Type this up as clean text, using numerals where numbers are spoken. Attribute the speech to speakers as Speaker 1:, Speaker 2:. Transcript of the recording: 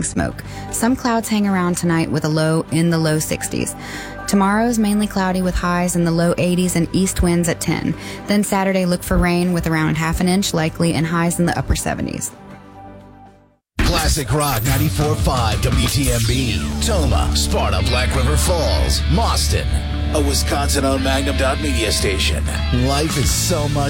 Speaker 1: rising smoke. Some clouds hang around tonight with a low in the low 60s. Tomorrow's mainly cloudy with highs in the low 80s and east winds at 10. Then Saturday, look for rain with around half an inch likely and highs in the upper 70s.
Speaker 2: Classic Rock 94.5 WTMB, Toma, Sparta, Black River Falls, Mauston, a Wisconsin-owned Magnum Media station. Life is so much